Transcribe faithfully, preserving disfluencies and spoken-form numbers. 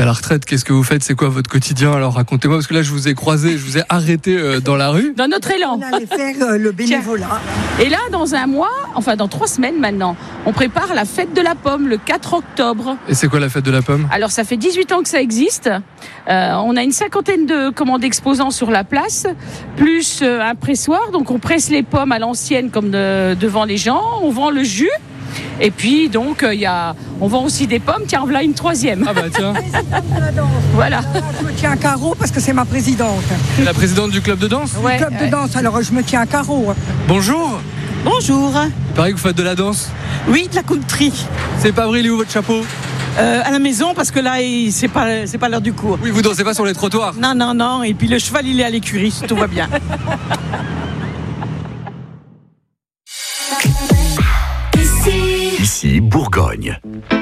à la retraite, qu'est-ce que vous faites? C'est quoi votre quotidien? Alors racontez-moi, parce que là je vous ai croisé, je vous ai arrêté euh, dans la rue. Dans notre élan. On allait faire euh, le bénévolat. Et là, dans un mois, enfin dans trois semaines maintenant, on prépare la fête de la pomme le quatre octobre. Et c'est quoi la fête de la pomme? Alors ça fait dix-huit ans que ça existe. Euh, on a une cinquantaine de commandes exposants sur la place, plus euh, un pressoir. Donc on presse les pommes à l'ancienne comme de, devant les gens. On vend le jus. Et puis donc il euh, y a, on vend aussi des pommes. Tiens, voilà une troisième. Ah bah tiens. Voilà. Je me tiens à carreau parce que c'est ma présidente. La présidente du club de danse? Ouais, Club ouais. de danse, alors je me tiens à carreau. Bonjour. Bonjour. Il paraît que vous faites de la danse. Oui, de la country. C'est pas vrai, il est où votre chapeau? Euh, à la maison, parce que là, il- c'est pas, c'est pas l'heure du cours. Oui, vous dansez pas sur les trottoirs. Non, non, non. Et puis le cheval, il est à l'écurie, tout va bien. Ici Bourgogne.